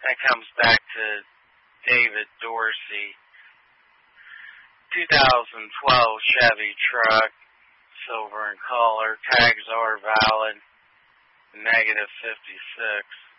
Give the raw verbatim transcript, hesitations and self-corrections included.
That comes back to David Dorsey. two thousand twelve Chevy truck, silver in color, tags are valid, negative fifty-six.